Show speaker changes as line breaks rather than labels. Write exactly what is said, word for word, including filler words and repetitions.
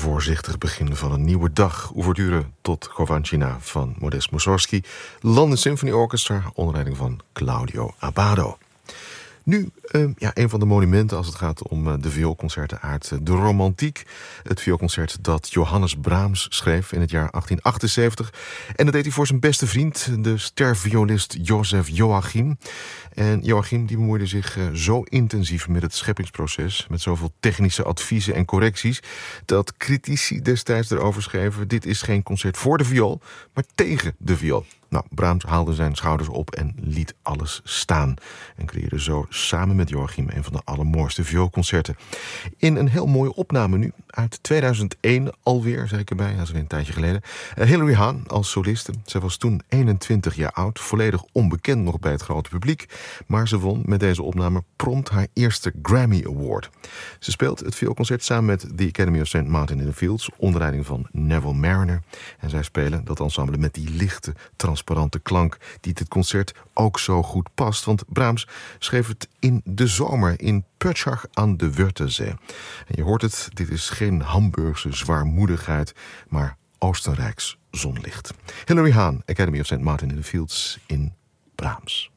voorzichtig begin van een nieuwe dag. Ouverture tot Kovanchina van Modest Mussorgsky. London Symphony Orchestra onder leiding van Claudio Abbado. Nu uh, ja, een van de monumenten als het gaat om uh, de vioolconcerten uit uh, de romantiek. Het vioolconcert dat Johannes Brahms schreef in het jaar achttien achtenzeventig. En dat deed hij voor zijn beste vriend, de sterviolist Joseph Joachim. En Joachim die bemoeide zich uh, zo intensief met het scheppingsproces, met zoveel technische adviezen en correcties, dat critici destijds erover schreven: dit is geen concert voor de viool, maar tegen de viool. Nou, Brahms haalde zijn schouders op en liet alles staan. En creëerde zo samen met Joachim een van de allermooiste vioolconcerten. In een heel mooie opname nu, uit tweeduizend één alweer, zeg ik erbij, dat is weer een tijdje geleden. Uh, Hilary Hahn als soliste. Zij was toen eenentwintig jaar oud, volledig onbekend nog bij het grote publiek. Maar ze won met deze opname prompt haar eerste Grammy Award. Ze speelt het vioolconcert samen met The Academy of Saint Martin in the Fields, onder leiding van Neville Marriner. En zij spelen dat ensemble met die lichte, transparante klank die dit concert ook zo goed past. Want Brahms schreef het in de zomer in Pötschach aan de Wörthersee. En je hoort het, dit is geen Hamburgse zwaarmoedigheid, maar Oostenrijks zonlicht. Hilary Hahn, Academy of Saint Martin in the Fields in Brahms.